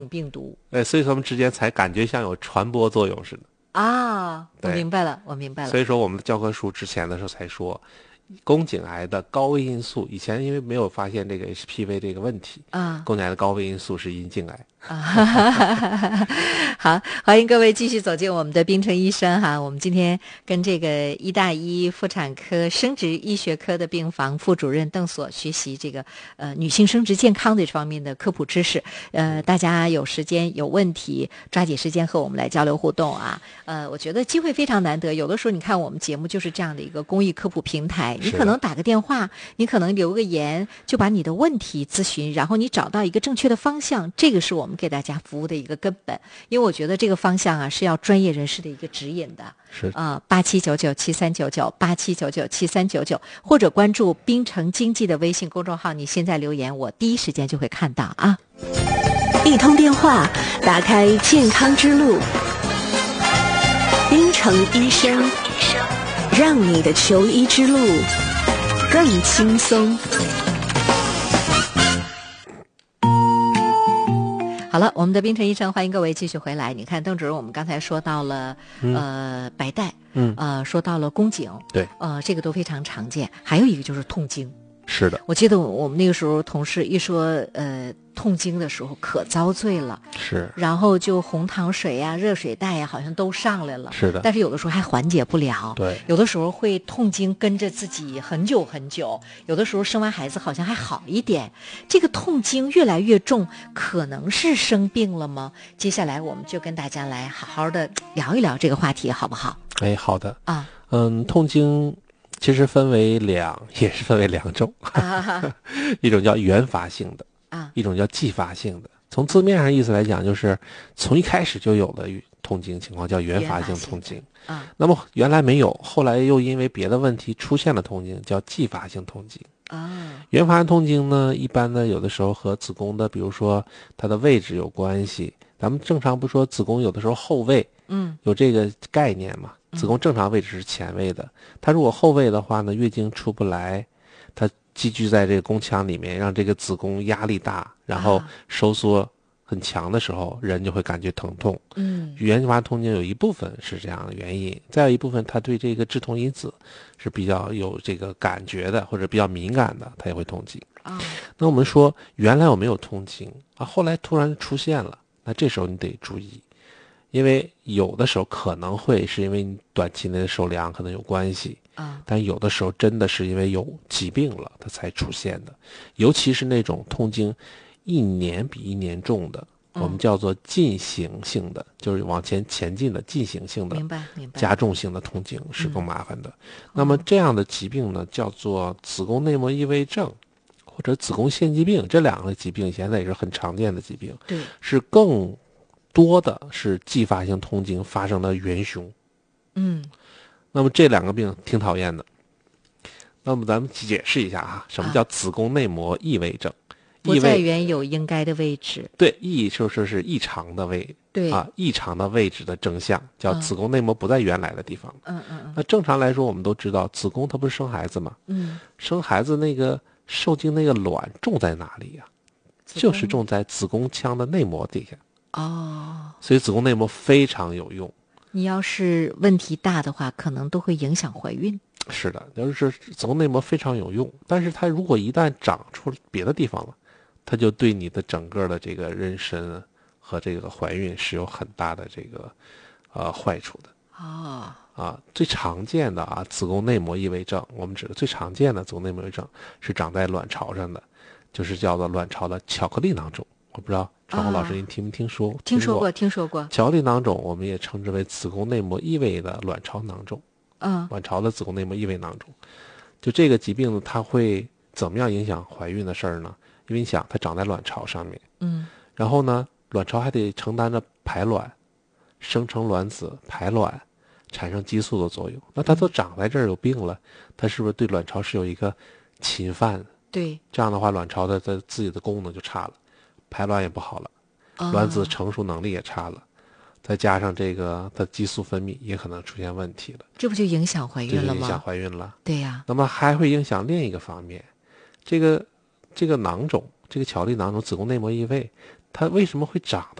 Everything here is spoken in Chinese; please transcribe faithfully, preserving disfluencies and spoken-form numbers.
病毒。 哎，所以他们之间才感觉像有传播作用似的。 啊，我对明白了，我明白了。 所以说我们的教科书之前的时候才说，宫颈癌的高危因素，以前因为没有发现这个 H P V 这个问题， 啊， 宫颈癌的高危因素是阴茎癌。 啊，好，欢迎各位继续走进我们的冰城医生哈。我们今天跟这个医大医妇产科生殖医学科的病房副主任邓所学习这个呃女性生殖健康的这方面的科普知识。呃，大家有时间有问题，抓紧时间和我们来交流互动啊。呃，我觉得机会非常难得，有的时候你看我们节目就是这样的一个公益科普平台，你可能打个电话，你可能留个言，就把你的问题咨询，然后你找到一个正确的方向，这个是我们给大家服务的一个根本。因为我觉得这个方向啊是要专业人士的一个指引的。 是啊，八七九九七三九九八七九九七三九九，或者关注冰城经济的微信公众号，你现在留言，我第一时间就会看到啊。 一通电话，打开健康之路。冰城医生，让你的求医之路更轻松。 好了，我们的冰城医生，欢迎各位继续回来。你看，邓主任，我们刚才说到了、嗯、呃白带， 嗯， 呃说到了宫颈， 对， 呃这个都非常常见。还有一个就是痛经。 是的， 我记得我们那个时候同事一说呃痛经的时候可遭罪了， 是， 然后就红糖水呀、热水袋呀，好像都上来了， 是的， 但是有的时候还缓解不了， 对， 有的时候会痛经跟着自己很久很久，有的时候生完孩子好像还好一点，这个痛经越来越重，可能是生病了吗？接下来我们就跟大家来好好的聊一聊这个话题，好不好？ 哎，好的啊， 嗯，痛经其实分为两，也是分为两种，啊、一种叫原发性的，啊，一种叫继发性的。从字面上意思来讲，就是从一开始就有的痛经情况叫原发性痛经，啊，那么原来没有，后来又因为别的问题出现了痛经，叫继发性痛经。啊，原发性痛经呢，一般呢有的时候和子宫的，比如说它的位置有关系。咱们正常不说子宫有的时候后位，嗯，有这个概念嘛？子宫正常位置是前位的，它如果后位的话呢，月经出不来，它积聚在这个宫腔里面，让这个子宫压力大，然后收缩很强的时候，人就会感觉疼痛。嗯，原发痛经有一部分是这样的原因，再有一部分它对这个致痛因子是比较有这个感觉的，或者比较敏感的，它也会痛经。啊，那我们说原来我没有痛经啊，后来突然出现了，那这时候你得注意。因为有的时候可能会是因为你短期内的受凉可能有关系啊，但有的时候真的是因为有疾病了它才出现的，尤其是那种痛经一年比一年重的，我们叫做进行性的，就是往前前进的进行性的， 明白明白， 加重性的痛经是更麻烦的。嗯、那么这样的疾病呢，叫做子宫内膜异位症或者子宫腺肌病，这两个疾病现在也是很常见的疾病，对，是更多的是继发性痛经发生的元凶。嗯，那么这两个病挺讨厌的。那么咱们解释一下啊，什么叫子宫内膜异位症？ 不在原有应该的位置。 对，异就是是异常的位，对啊，异常的位置的征象，叫子宫内膜不在原来的地方。嗯嗯嗯。那正常来说，我们都知道，子宫它不是生孩子吗？嗯。生孩子那个受精那个卵种在哪里呀、啊？就是种在子宫腔的内膜底下。哦，所以子宫内膜非常有用。 你要是问题大的话，可能都会影响怀孕。 是的，就是子宫内膜非常有用，但是它如果一旦长出别的地方了，它就对你的整个的这个妊娠和这个怀孕是有很大的这个呃坏处的。哦，啊，最常见的啊子宫内膜异位症，我们指的最常见的子宫内膜异位症是长在卵巢上的，就是叫做卵巢的巧克力囊肿。我不知道传红老师您听没听说？ 听说过，听说过。 巧克力囊肿我们也称之为子宫内膜异位的卵巢囊肿。嗯，卵巢的子宫内膜异位囊肿，就这个疾病呢，它会怎么样影响怀孕的事儿呢？因为你想，它长在卵巢上面，嗯，然后呢，卵巢还得承担着排卵、生成卵子、排卵、产生激素的作用。那它都长在这儿有病了，它是不是对卵巢是有一个侵犯？ 对， 这样的话，卵巢的在自己的功能就差了。排卵也不好了，卵子成熟能力也差了，哦、再加上这个它激素分泌也可能出现问题了， 这不就影响怀孕了吗？ 影响怀孕了， 对呀、啊。 那么还会影响另一个方面，这个这个囊肿，这个巧克力囊肿，子宫内膜异位， 它为什么会长